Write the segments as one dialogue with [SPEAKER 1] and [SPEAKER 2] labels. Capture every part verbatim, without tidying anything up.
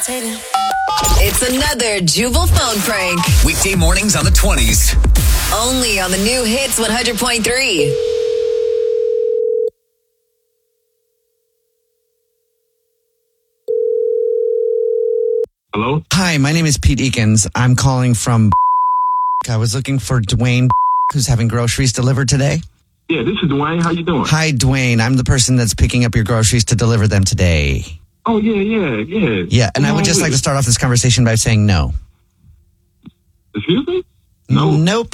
[SPEAKER 1] It's another Jubal phone prank.
[SPEAKER 2] Weekday mornings on the twenties.
[SPEAKER 1] Only on the new Hits one hundred point three.
[SPEAKER 3] Hello?
[SPEAKER 4] Hi, my name is Pete Eakins. I'm calling from I was looking for Dwayne who's having groceries delivered today.
[SPEAKER 3] Yeah, this is Dwayne. How you doing?
[SPEAKER 4] Hi, Dwayne. I'm the person that's picking up your groceries to deliver them today.
[SPEAKER 3] Oh, yeah, yeah, yeah.
[SPEAKER 4] Yeah, and
[SPEAKER 3] Come
[SPEAKER 4] I would
[SPEAKER 3] on
[SPEAKER 4] just
[SPEAKER 3] with
[SPEAKER 4] like
[SPEAKER 3] it.
[SPEAKER 4] to start off this conversation by saying no.
[SPEAKER 3] Excuse me? No.
[SPEAKER 4] Nope.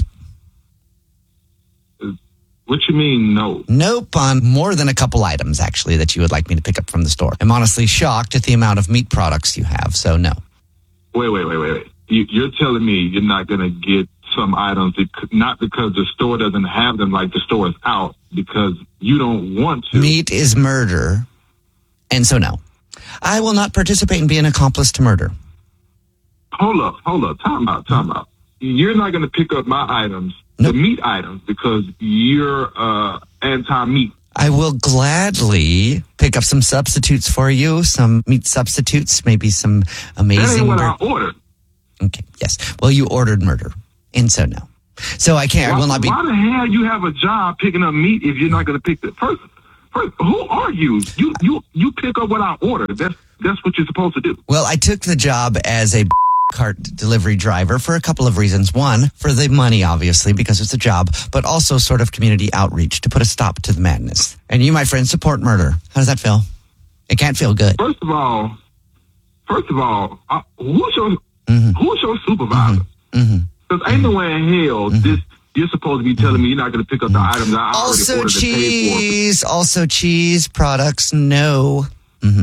[SPEAKER 3] What you mean, no?
[SPEAKER 4] Nope on more than a couple items, actually, that you would like me to pick up from the store. I'm honestly shocked at the amount of meat products you have, so no.
[SPEAKER 3] Wait, wait, wait, wait, wait. You, you're telling me you're not going to get some items, bec- not because the store doesn't have them, like the store is out, because you don't want to.
[SPEAKER 4] Meat is murder, and so no. I will not participate and be an accomplice to murder.
[SPEAKER 3] Hold up, hold up. Time out, time out. You're not going to pick up my items,
[SPEAKER 4] Nope.
[SPEAKER 3] the meat items, because you're uh, anti-meat.
[SPEAKER 4] I will gladly pick up some substitutes for you, some meat substitutes, maybe some
[SPEAKER 3] That
[SPEAKER 4] amazing...
[SPEAKER 3] ain't what
[SPEAKER 4] bur-
[SPEAKER 3] I ordered.
[SPEAKER 4] Okay, yes. Well, you ordered murder, and so no. So I can't, I will not be...
[SPEAKER 3] Why the hell you have a job picking up meat if you're not going to pick the first? First, who are you? You you you pick up what I ordered. That's that's what you're supposed to do.
[SPEAKER 4] Well, I took the job as a cart delivery driver for a couple of reasons. One, for the money, obviously, because it's a job, but also sort of community outreach to put a stop to the madness. And you, my friend, support murder. How does that feel? It can't feel good.
[SPEAKER 3] First of all, first of all, uh, who's your
[SPEAKER 4] Mm-hmm.
[SPEAKER 3] who's your supervisor?
[SPEAKER 4] Mm-hmm.
[SPEAKER 3] Because ain't no way in hell this you're supposed to be telling me you're not going to pick up the items I already
[SPEAKER 4] Also
[SPEAKER 3] ordered and paid for.
[SPEAKER 4] cheese, also cheese products, no. Mm-hmm.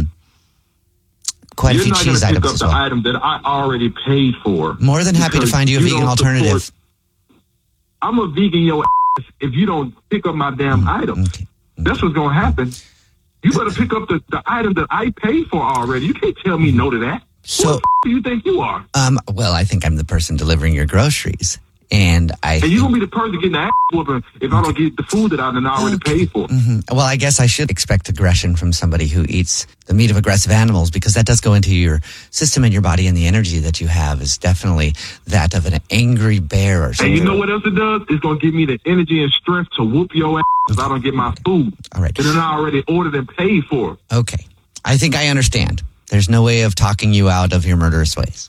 [SPEAKER 4] Quite
[SPEAKER 3] You're
[SPEAKER 4] a few
[SPEAKER 3] not going
[SPEAKER 4] cheese
[SPEAKER 3] to pick
[SPEAKER 4] items
[SPEAKER 3] up
[SPEAKER 4] as
[SPEAKER 3] the
[SPEAKER 4] well.
[SPEAKER 3] item that I already paid for.
[SPEAKER 4] More than happy to
[SPEAKER 3] because
[SPEAKER 4] find you a
[SPEAKER 3] you
[SPEAKER 4] vegan
[SPEAKER 3] don't
[SPEAKER 4] alternative.
[SPEAKER 3] support- I'm a vegan, your ass, if you don't pick up my damn items.
[SPEAKER 4] Okay.
[SPEAKER 3] That's what's going to happen. You better pick up the, the item that I paid for already. You can't tell me no to that.
[SPEAKER 4] So-
[SPEAKER 3] Who the f- do you think you are?
[SPEAKER 4] Um, well, I think I'm the person delivering your groceries. And I
[SPEAKER 3] And
[SPEAKER 4] think-
[SPEAKER 3] you're going to be the person getting the ass whooping if I don't get the food that I done already paid for.
[SPEAKER 4] Mhm. Well, I guess I should expect aggression from somebody who eats the meat of aggressive animals, because that does go into your system and your body, and the energy that you have is definitely that of an angry bear or something.
[SPEAKER 3] And you know what else it does? It's going to give me the energy and strength to whoop your ass if I don't get my food.
[SPEAKER 4] All right.
[SPEAKER 3] that then I already ordered and paid for.
[SPEAKER 4] Okay. I think I understand. There's no way of talking you out of your murderous ways.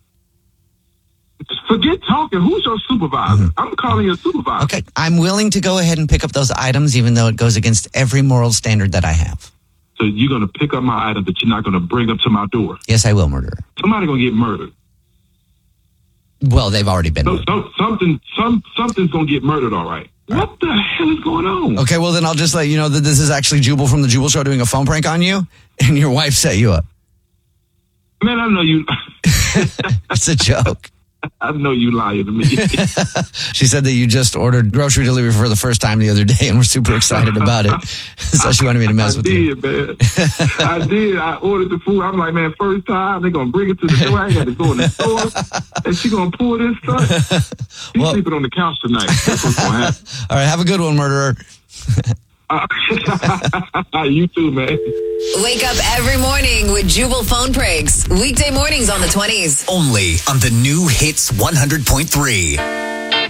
[SPEAKER 3] Forget talking. Who's your supervisor? I'm calling your supervisor.
[SPEAKER 4] Okay. I'm willing to go ahead and pick up those items, even though it goes against every moral standard that I have.
[SPEAKER 3] So you're going to pick up my item that you're not going to bring up to my door.
[SPEAKER 4] Yes, I will murder.
[SPEAKER 3] Somebody's going to get murdered.
[SPEAKER 4] Well, they've already been
[SPEAKER 3] So,
[SPEAKER 4] murdered.
[SPEAKER 3] so, something, some, something's going to get murdered, all right. What the hell is going on?
[SPEAKER 4] Okay, well, then I'll just let you know that this is actually Jubal from the Jubal Show doing a phone prank on you, and your wife set you up.
[SPEAKER 3] Man, I know you.
[SPEAKER 4] It's a joke.
[SPEAKER 3] I know you lying to me.
[SPEAKER 4] She said that you just ordered grocery delivery for the first time the other day, and we're super excited about it. So she wanted me to mess
[SPEAKER 3] I
[SPEAKER 4] with
[SPEAKER 3] did,
[SPEAKER 4] you.
[SPEAKER 3] man. I did. I ordered the food. I'm like, man, first time they're gonna bring it to the door. I ain't got to go in the store, and she gonna pull this stuff. She's
[SPEAKER 4] Well-
[SPEAKER 3] sleeping on the couch tonight. That's what's gonna happen.
[SPEAKER 4] All right, have a good one, murderer.
[SPEAKER 3] Uh, you too, man.
[SPEAKER 1] Wake up every morning with Jubal phone pranks. Weekday mornings on the twenties.
[SPEAKER 2] Only on the new Hits one hundred point three.